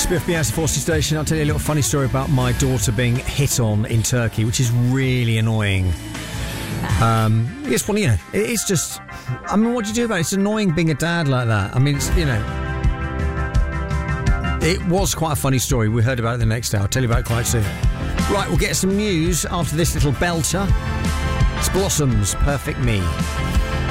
Spiff Biasi Forcey Station. I'll tell you a little funny story about my daughter being hit on in Turkey, which is really annoying. It's funny, it's just... I mean, what do you do about it? It's annoying being a dad like that. I mean, it's, it was quite a funny story. We heard about it the next day. I'll tell you about it quite soon. Right, we'll get some news after this little belter. It's Blossoms, Perfect Me.